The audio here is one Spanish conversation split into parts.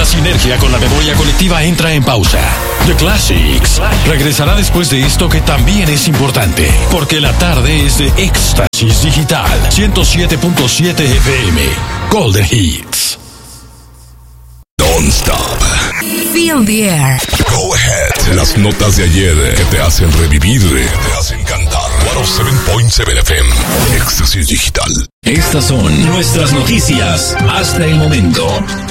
sinergia con la memoria colectiva entra en pausa. The Classics regresará después de esto que también es importante, porque la tarde es de Éxtasis Digital 107.7 FM. Golden Hits. Don't stop. Feel the air. Go ahead. Las notas de ayer que te hacen revivir, que te hacen cantar. 107.7 FM. Éxtasis Digital. Estas son nuestras noticias hasta el momento.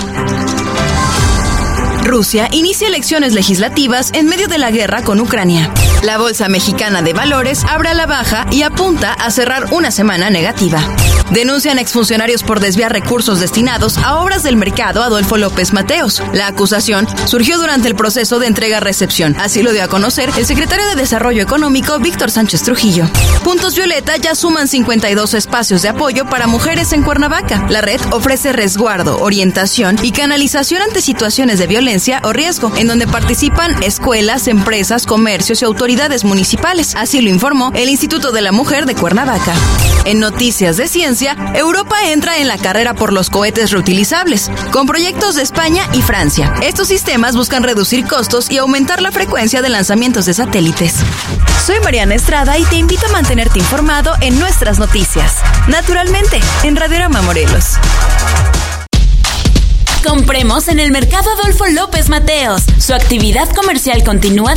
Rusia inicia elecciones legislativas en medio de la guerra con Ucrania. La Bolsa Mexicana de Valores abre a la baja y apunta a cerrar una semana negativa. Denuncian exfuncionarios por desviar recursos destinados a obras del mercado Adolfo López Mateos. La acusación surgió durante el proceso de entrega-recepción. Así lo dio a conocer el secretario de Desarrollo Económico, Víctor Sánchez Trujillo. Puntos Violeta ya suman 52 espacios de apoyo para mujeres en Cuernavaca. La red ofrece resguardo, orientación y canalización ante situaciones de violencia o riesgo, en donde participan escuelas, empresas, comercios y autoridades municipales. Así lo informó el Instituto de la Mujer de Cuernavaca. En noticias de ciencia, Europa entra en la carrera por los cohetes reutilizables, con proyectos de España y Francia. Estos sistemas buscan reducir costos y aumentar la frecuencia de lanzamientos de satélites. Soy Mariana Estrada y te invito a mantenerte informado en nuestras noticias. Naturalmente, en Radiorama Morelos. Compremos en el Mercado Adolfo López Mateos. Su actividad comercial continúa